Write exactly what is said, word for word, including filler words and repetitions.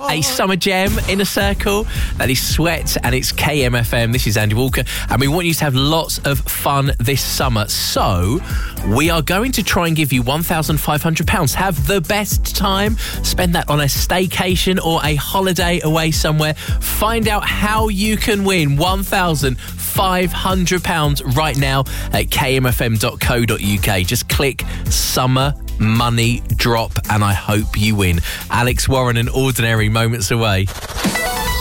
a summer gem in a circle. That is Sweat, and it's K M F M. This is Andy Walker, and we want you to have lots of fun this summer. So we are going to try and give you one thousand five hundred pounds. Have the best time. Spend that on a staycation or a holiday away somewhere. Find out how you can win one thousand five hundred pounds right now at k m f m dot co dot u k. Just click Summer Money Drop, and I hope you win. Alex Warren and Ordinary moments away.